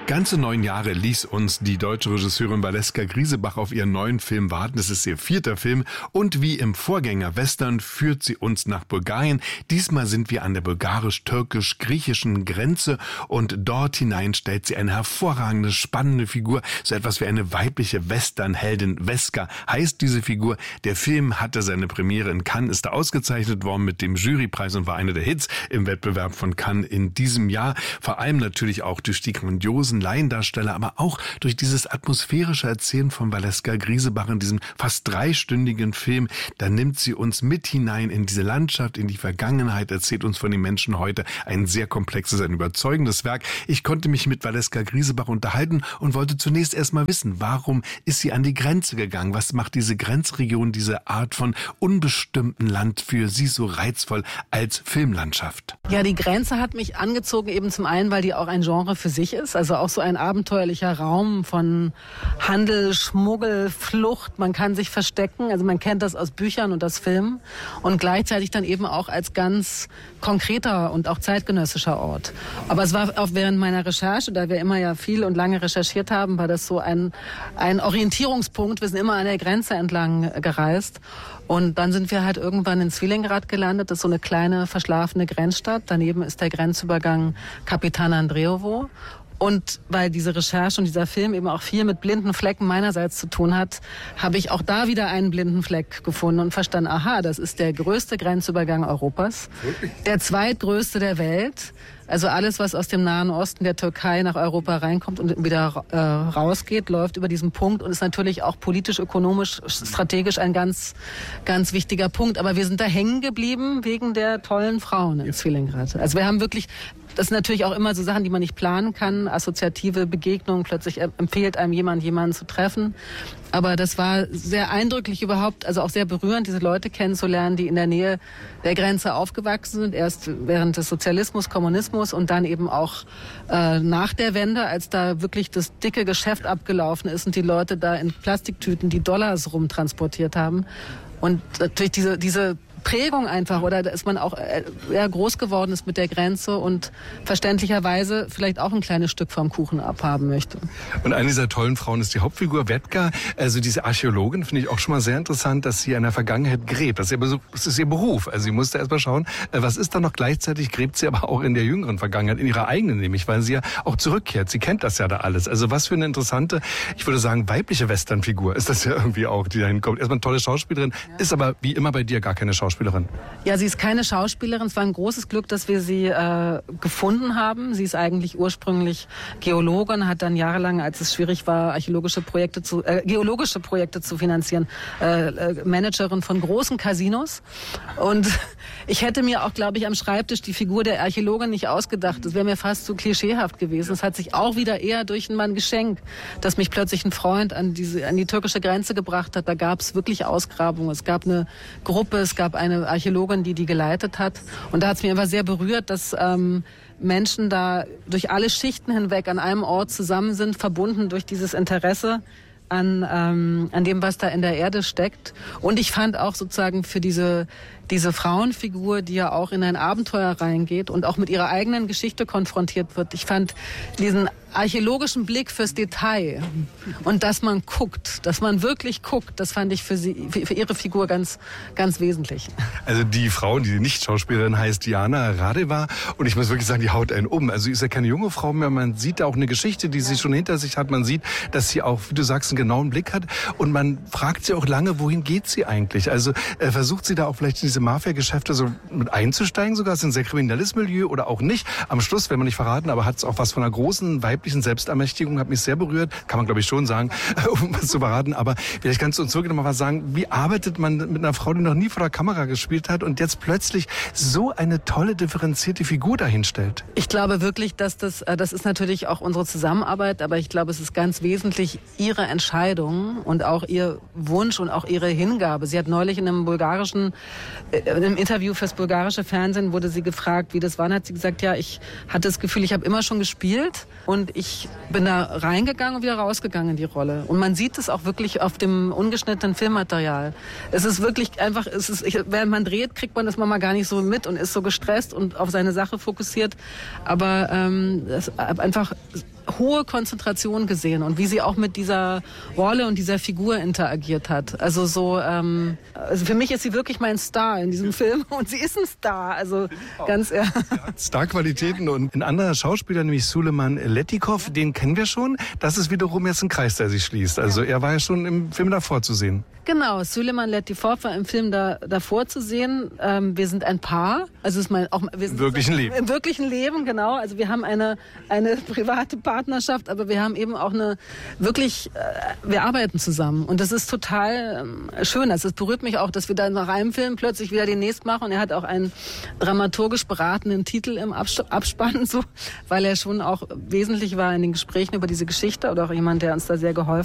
Ganze 9 Jahre ließ uns die deutsche Regisseurin Valeska Griesebach auf ihren neuen Film warten. Es ist ihr 4. Film und wie im Vorgänger Western führt sie uns nach Bulgarien. Diesmal sind wir an der bulgarisch-türkisch-griechischen Grenze und dort hinein stellt sie eine hervorragende, spannende Figur. So etwas wie eine weibliche Westernheldin. Veska heißt diese Figur. Der Film hatte seine Premiere in Cannes, ist da ausgezeichnet worden mit dem Jurypreis und war einer der Hits im Wettbewerb von Cannes in diesem Jahr. Vor allem natürlich auch durch die grandiosen Laiendarsteller, aber auch durch dieses atmosphärische Erzählen von Valeska Griesebach in diesem fast 3-stündigen Film. Da nimmt sie uns mit hinein in diese Landschaft, in die Vergangenheit, erzählt uns von den Menschen heute. Ein sehr komplexes, ein überzeugendes Werk. Ich konnte mich mit Valeska Griesebach unterhalten und wollte zunächst erstmal wissen, warum ist sie an die Grenze gegangen? Was macht diese Grenzregion, diese Art von unbestimmten Land für sie so reizvoll als Filmlandschaft? Ja, die Grenze hat mich angezogen, eben zum einen, weil die auch ein Genre für sich ist, also auch so ein abenteuerlicher Raum von Handel, Schmuggel, Flucht. Man kann sich verstecken, also man kennt das aus Büchern und aus Filmen und gleichzeitig dann eben auch als ganz konkreter und auch zeitgenössischer Ort. Aber es war auch während meiner Recherche, da wir immer ja viel und lange recherchiert haben, war das so ein Orientierungspunkt. Wir sind immer an der Grenze entlang gereist. Und dann sind wir halt irgendwann in Svilengrad gelandet. Das ist so eine kleine, verschlafene Grenzstadt. Daneben ist der Grenzübergang Kapitan Andreevo. Und weil diese Recherche und dieser Film eben auch viel mit blinden Flecken meinerseits zu tun hat, habe ich auch da wieder einen blinden Fleck gefunden und verstanden, aha, das ist der größte Grenzübergang Europas, der zweitgrößte der Welt. Also alles, was aus dem Nahen Osten der Türkei nach Europa reinkommt und wieder rausgeht, läuft über diesen Punkt und ist natürlich auch politisch, ökonomisch, strategisch ein ganz, ganz wichtiger Punkt. Aber wir sind da hängen geblieben wegen der tollen Frauen in Svilengrad. Also wir haben wirklich, das sind natürlich auch immer so Sachen, die man nicht planen kann, assoziative Begegnungen, plötzlich empfiehlt einem jemanden zu treffen. Aber das war sehr eindrücklich überhaupt, also auch sehr berührend, diese Leute kennenzulernen, die in der Nähe der Grenze aufgewachsen sind, erst während des Sozialismus, Kommunismus und dann eben auch nach der Wende, als da wirklich das dicke Geschäft abgelaufen ist und die Leute da in Plastiktüten die Dollars rumtransportiert haben. Und durch diese Prägung einfach, oder dass man auch eher groß geworden ist mit der Grenze und verständlicherweise vielleicht auch ein kleines Stück vom Kuchen abhaben möchte. Und eine dieser tollen Frauen ist die Hauptfigur Vetka, also diese Archäologin, finde ich auch schon mal sehr interessant, dass sie in der Vergangenheit gräbt. Das ist ihr Beruf. Also sie musste erst mal schauen, was ist da noch. Gleichzeitig gräbt sie aber auch in der jüngeren Vergangenheit, in ihrer eigenen nämlich, weil sie ja auch zurückkehrt. Sie kennt das ja da alles. Also was für eine interessante, ich würde sagen, weibliche Westernfigur ist das ja irgendwie auch, die da hinkommt. Erstmal eine tolle Schauspielerin, ist aber wie immer bei dir gar keine Schauspielerin. Ja, sie ist keine Schauspielerin. Es war ein großes Glück, dass wir sie gefunden haben. Sie ist eigentlich ursprünglich Geologin, hat dann jahrelang, als es schwierig war, geologische Projekte zu finanzieren, Managerin von großen Casinos. Und ich hätte mir auch, glaube ich, am Schreibtisch die Figur der Archäologin nicht ausgedacht. Das wäre mir fast zu klischeehaft gewesen. Es hat sich auch wieder eher durch ein Geschenk, dass mich plötzlich ein Freund an die türkische Grenze gebracht hat. Da gab es wirklich Ausgrabungen. Es gab eine Gruppe, es gab eine Archäologin, die geleitet hat. Und da hat es mich einfach sehr berührt, dass Menschen da durch alle Schichten hinweg an einem Ort zusammen sind, verbunden durch dieses Interesse an dem, was da in der Erde steckt. Und ich fand auch sozusagen für diese Frauenfigur, die ja auch in ein Abenteuer reingeht und auch mit ihrer eigenen Geschichte konfrontiert wird. Ich fand diesen archäologischen Blick fürs Detail und dass man guckt, dass man wirklich guckt, das fand ich für ihre Figur ganz, ganz wesentlich. Also die Frau, die nicht Schauspielerin heißt, Diana Radeva, und ich muss wirklich sagen, die haut einen um. Also sie ist ja keine junge Frau mehr, man sieht da auch eine Geschichte, die sie schon hinter sich hat. Man sieht, dass sie auch, wie du sagst, einen genauen Blick hat und man fragt sie auch lange, wohin geht sie eigentlich? Also versucht sie da auch vielleicht in diese Mafia-Geschäfte so mit einzusteigen sogar? Es ist ein sehr kriminelles Milieu oder auch nicht? Am Schluss, wenn man nicht verraten, aber hat es auch was von einer großen weiblichen Selbstermächtigung, hat mich sehr berührt, kann man glaube ich schon sagen, um was zu verraten, aber vielleicht kannst du uns wirklich noch mal was sagen, wie arbeitet man mit einer Frau, die noch nie vor der Kamera gespielt hat und jetzt plötzlich so eine tolle, differenzierte Figur dahinstellt? Ich glaube wirklich, dass das ist natürlich auch unsere Zusammenarbeit, aber ich glaube, es ist ganz wesentlich ihre Entscheidung und auch ihr Wunsch und auch ihre Hingabe. Sie hat neulich in einem Interview fürs bulgarische Fernsehen wurde sie gefragt, wie das war, und hat sie gesagt, ja, ich hatte das Gefühl, ich habe immer schon gespielt und ich bin da reingegangen und wieder rausgegangen in die Rolle. Und man sieht es auch wirklich auf dem ungeschnittenen Filmmaterial. Es ist wirklich einfach, während man dreht, kriegt man das manchmal gar nicht so mit und ist so gestresst und auf seine Sache fokussiert. Aber es einfach hohe Konzentration gesehen und wie sie auch mit dieser Rolle und dieser Figur interagiert hat. Also also für mich ist sie wirklich mein Star in diesem Film und sie ist ein Star. Also ganz ehrlich. Starqualitäten und ein anderer Schauspieler, nämlich Suleiman Letikov, den kennen wir schon. Das ist wiederum jetzt ein Kreis, der sich schließt. Also er war ja schon im Film davor zu sehen. Genau, Suleiman Letikov war im Film davor zu sehen. Wir sind ein Paar. Also im wirklichen Leben. Im wirklichen Leben, genau. Also wir haben eine private Partnerschaft, aber wir haben eben auch wir arbeiten zusammen. Und das ist total schön. Also es berührt mich auch, dass wir dann nach einem Film plötzlich wieder den nächsten machen. Und er hat auch einen dramaturgisch beratenden Titel im Abspann, so, weil er schon auch wesentlich war in den Gesprächen über diese Geschichte oder auch jemand, der uns da sehr geholfen